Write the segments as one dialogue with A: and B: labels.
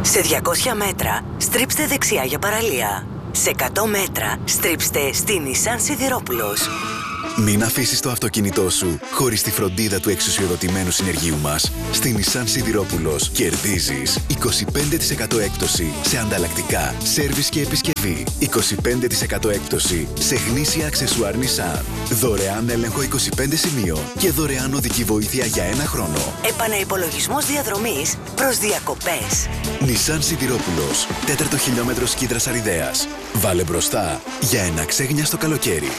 A: Σε 200 μέτρα, στρίψτε δεξιά για παραλία. Σε 100 μέτρα, στρίψτε στη Nissan Σιδηρόπουλος.
B: Μην αφήσεις το αυτοκίνητό σου χωρίς τη φροντίδα του εξουσιοδοτημένου συνεργείου μας. Στη Nissan Σιδηρόπουλος κερδίζεις 25% έκπτωση σε ανταλλακτικά, σέρβις και επισκευή. 25% έκπτωση σε γνήσια αξεσουάρ Nissan. Δωρεάν έλεγχο 25 σημείων και δωρεάν οδική βοήθεια για 1 χρόνο.
A: Επαναυπολογισμός διαδρομής προς διακοπές.
B: Nissan Σιδηρόπουλος, 4ο χιλιόμετρο Σκύδρας Αριδέας. Βάλε μπροστά για ένα ξέγνιαστο καλοκαίρι.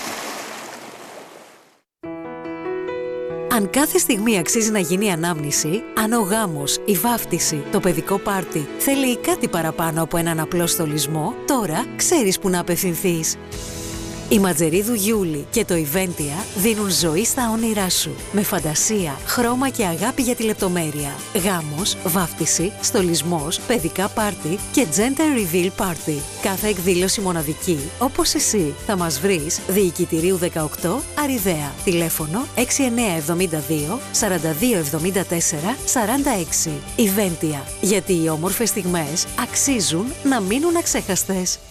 C: Αν κάθε στιγμή αξίζει να γίνει η ανάμνηση, αν ο γάμος, η βάφτιση, το παιδικό πάρτι θέλει κάτι παραπάνω από έναν απλό στολισμό, τώρα ξέρεις που να απευθυνθείς. Η Ματζερίδου Γιούλη και το Iventia δίνουν ζωή στα όνειρά σου. Με φαντασία, χρώμα και αγάπη για τη λεπτομέρεια. Γάμος, βάφτιση, στολισμός, παιδικά πάρτι και gender reveal party. Κάθε εκδήλωση μοναδική, όπως εσύ. Θα μας βρεις Διοικητηρίου 18, Αριδαία. Τηλέφωνο 6972 4274 46. Iventia. Γιατί οι όμορφες στιγμές αξίζουν να μείνουν αξέχαστες.